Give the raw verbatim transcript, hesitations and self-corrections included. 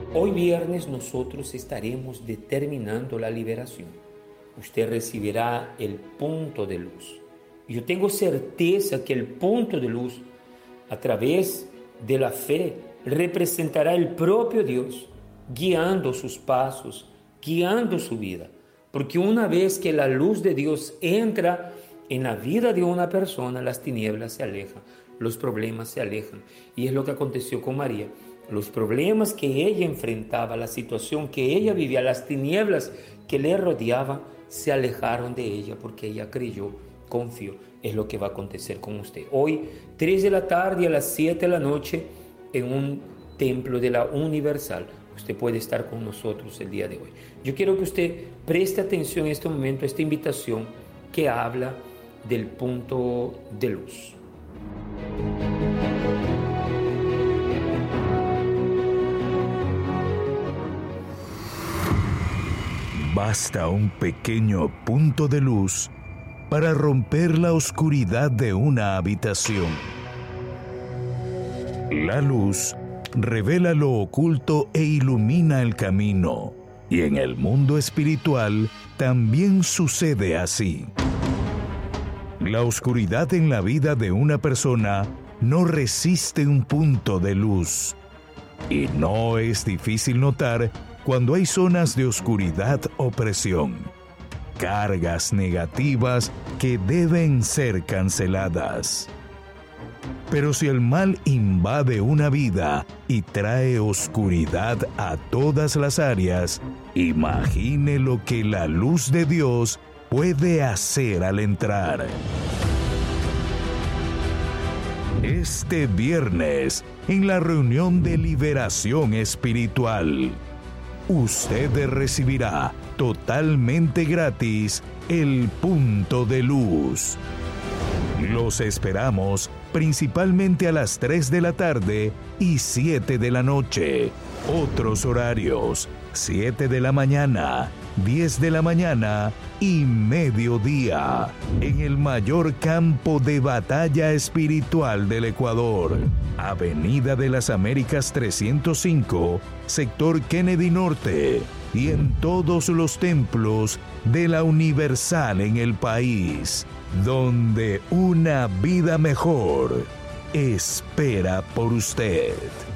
Hoy viernes nosotros estaremos determinando la liberación. Usted recibirá el punto de luz. Yo tengo certeza que el punto de luz, a través de la fe, representará el propio Dios, guiando sus pasos, guiando su vida. Porque una vez que la luz de Dios entra en la vida de una persona, las tinieblas se alejan, los problemas se alejan. Y es lo que aconteció con María. Los problemas que ella enfrentaba, la situación que ella vivía, las tinieblas que le rodeaban, se alejaron de ella porque ella creyó, confió. Es lo que va a acontecer con usted. Hoy, tres de la tarde a las siete de la noche, en un templo de la Universal. Usted puede estar con nosotros el día de hoy. Yo quiero que usted preste atención en este momento a esta invitación que habla del punto de luz. Basta un pequeño punto de luz para romper la oscuridad de una habitación. La luz revela lo oculto e ilumina el camino. Y en el mundo espiritual también sucede así. La oscuridad en la vida de una persona no resiste un punto de luz. Y no es difícil notar cuando hay zonas de oscuridad o presión, cargas negativas que deben ser canceladas. Pero si el mal invade una vida y trae oscuridad a todas las áreas, imagine lo que la luz de Dios puede hacer al entrar. Este viernes, en la reunión de liberación espiritual, usted recibirá totalmente gratis el punto de luz. Los esperamos principalmente a las tres de la tarde y siete de la noche. Otros horarios: siete de la mañana, diez de la mañana y mediodía. En el mayor campo de batalla espiritual del Ecuador. Avenida de las Américas trescientos cinco, sector Kennedy Norte. Y en todos los templos de la Universal en el país, donde una vida mejor espera por usted.